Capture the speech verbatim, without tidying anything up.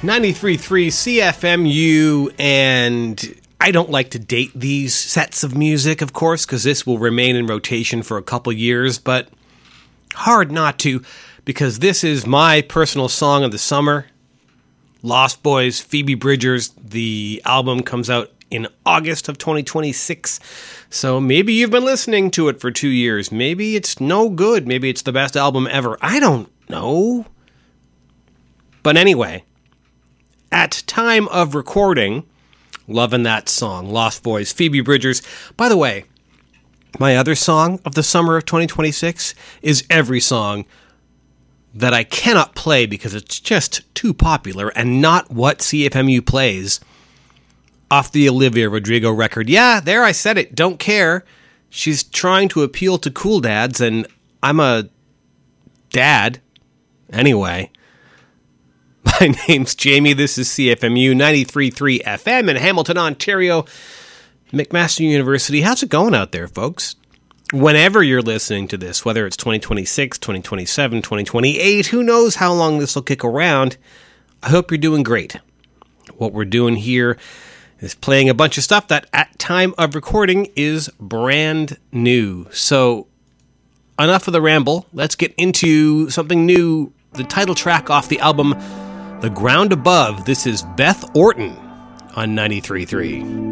ninety-three point three C F M U, and I don't like to date these sets of music, of course, because this will remain in rotation for a couple years, but hard not to, because this is my personal song of the summer. Lost Boys, Phoebe Bridgers. The album comes out in August of twenty twenty-six, so maybe you've been listening to it for two years. Maybe it's no good. Maybe it's the best album ever. I don't know. But anyway, at time of recording, loving that song, Lost Boys, Phoebe Bridgers. By the way, my other song of the summer of twenty twenty-six is every song that I cannot play because it's just too popular and not what C F M U plays off the Olivia Rodrigo record. Yeah, there I said it. Don't care. She's trying to appeal to cool dads, and I'm a dad. Anyway, my name's Jamie. This is C F M U ninety-three point three F M in Hamilton, Ontario, McMaster University. How's it going out there, folks? Whenever you're listening to this, whether it's twenty twenty-six, twenty twenty-seven, twenty twenty-eight, who knows how long this will kick around, I hope you're doing great. What we're doing here is playing a bunch of stuff that at time of recording is brand new. So enough of the ramble. Let's get into something new. The title track off the album The Ground Above. This is Beth Orton on ninety-three point three.